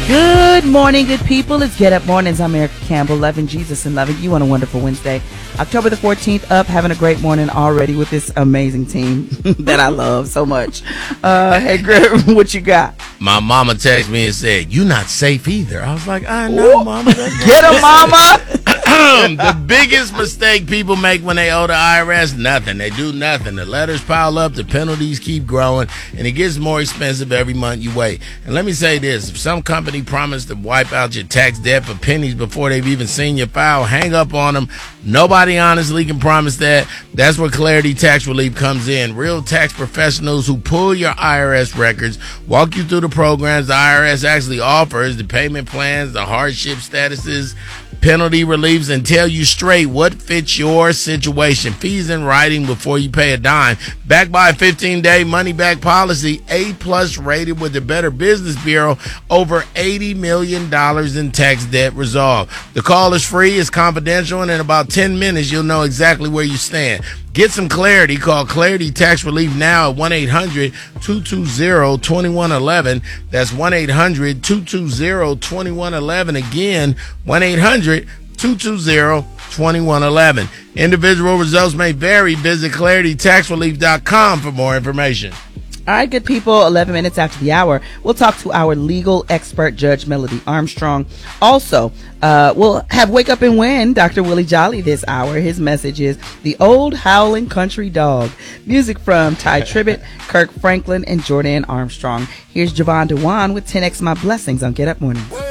Good morning, good people. It's Get Up Mornings. I'm Erica Campbell, loving Jesus and loving you on a wonderful Wednesday. October the 14th, up, having a great morning already with this amazing team that I love so much. Hey, Greg, what you got? My mama texted me and said, "You not safe either." I was like, I know, mama. Get him, mama. The biggest mistake people make when they owe the IRS, nothing. They do nothing. The letters pile up, the penalties keep growing, and it gets more expensive every month you wait. And let me say this, if some company promised to wipe out your tax debt for pennies before they've even seen your file, hang up on them. Nobody honestly can promise that. That's where Clarity Tax Relief comes in. Real tax professionals who pull your IRS records, walk you through the programs the IRS actually offers, the payment plans, the hardship statuses, penalty reliefs, and tell you straight what fits your situation. Fees in writing before you pay a dime. Backed by a 15-day money-back policy, A+ rated with the Better Business Bureau, over $80 million in tax debt resolved. The call is free, it's confidential, and in about 10 minutes, you'll know exactly where you stand. Get some clarity. Call Clarity Tax Relief now at 1-800-220-2111. That's 1-800-220-2111. Again, 1-800-220-2111. Individual results may vary. Visit claritytaxrelief.com for more information. All right, good people, 11 minutes after the hour, we'll talk to our legal expert, Judge Melody Armstrong. Also, we'll have Wake Up and Win, Dr. Willie Jolly this hour. His message is The Old Howling Country Dog. Music from Ty Tribbett, Kirk Franklin, and Jordan Armstrong. Here's Javon Dewan with 10X My Blessings on Get Up Mornings.